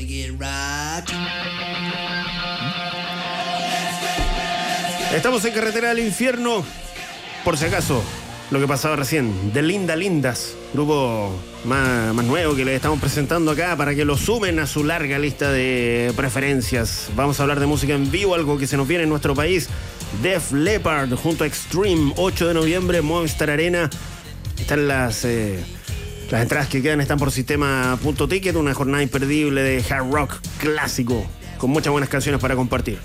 Estamos en Carretera del Infierno. Por si acaso, lo que pasaba recién, de Linda Lindas, grupo más nuevo que les estamos presentando acá para que lo sumen a su larga lista de preferencias. Vamos a hablar de música en vivo, algo que se nos viene en nuestro país. Def Leppard junto a Extreme, 8 de noviembre, Movistar Arena. Están las entradas que quedan, están por sistema.ticket, una jornada imperdible de hard rock clásico, con muchas buenas canciones para compartir.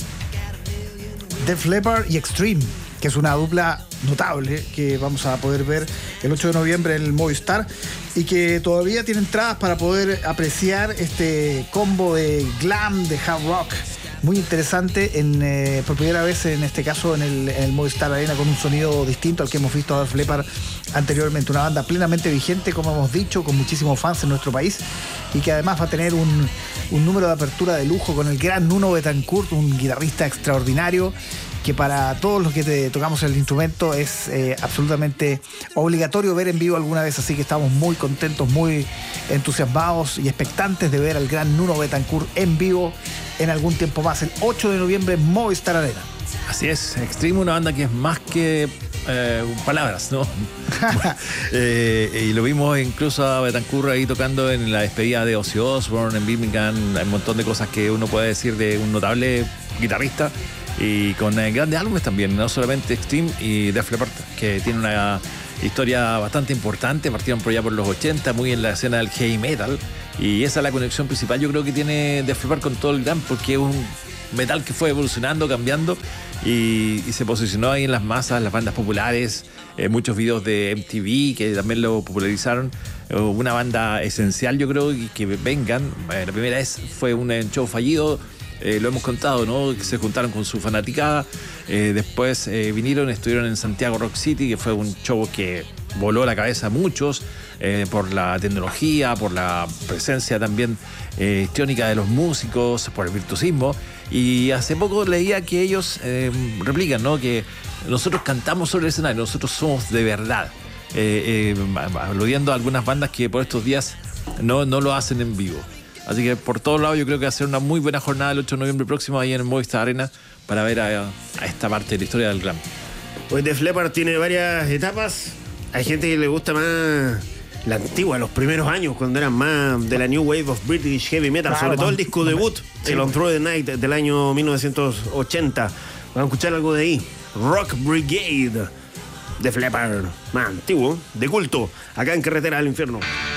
Def Leppard y Extreme, que es una dupla notable que vamos a poder ver el 8 de noviembre en el Movistar y que todavía tiene entradas para poder apreciar este combo de glam, de hard rock muy interesante por primera vez en este caso en el Movistar Arena, con un sonido distinto al que hemos visto a Def Leppard anteriormente. Una banda plenamente vigente, como hemos dicho, con muchísimos fans en nuestro país y que además va a tener un número de apertura de lujo con el gran Nuno Bettencourt, un guitarrista extraordinario que para todos los que tocamos el instrumento es absolutamente obligatorio ver en vivo alguna vez, así que estamos muy contentos, muy entusiasmados y expectantes de ver al gran Nuno Bettencourt en vivo en algún tiempo más, el 8 de noviembre en Movistar Arena. Así es, Extreme, una banda que es más que palabras, ¿no? Y lo vimos incluso a Bettencourt ahí tocando en la despedida de Ozzy Osbourne en Birmingham. Hay un montón de cosas que uno puede decir de un notable guitarrista y con grandes álbumes también, no solamente Extreme y Def Leppard, que tiene una historia bastante importante. Partieron por allá por los 80, muy en la escena del heavy metal, y esa es la conexión principal yo creo que tiene Def Leppard con todo el glam, porque es un metal que fue evolucionando, cambiando y se posicionó ahí en las masas, las bandas populares, muchos videos de MTV que también lo popularizaron. Una banda esencial, yo creo, y que vengan. La primera vez fue un show fallido, lo hemos contado, ¿no? Que se juntaron con su fanaticada. Después estuvieron en Santiago Rock City, que fue un show que voló la cabeza a muchos por la tecnología, por la presencia también histriónica de los músicos, por el virtuosismo. Y hace poco leía que ellos replican, ¿no? Que nosotros cantamos sobre el escenario, nosotros somos de verdad. Aludiendo a algunas bandas que por estos días no lo hacen en vivo. Así que por todos lados yo creo que va a ser una muy buena jornada el 8 de noviembre próximo ahí en el Movistar Arena para ver a esta parte de la historia del glam. Pues Def Leppard tiene varias etapas. Hay gente que le gusta más la antigua, los primeros años, cuando eran más de la New Wave of British Heavy Metal, sobre todo el disco debut, el On Through the Night del año 1980. Vamos a escuchar algo de ahí. Rock Brigade, Def Leppard, más antiguo, de culto, acá en Carretera del Infierno.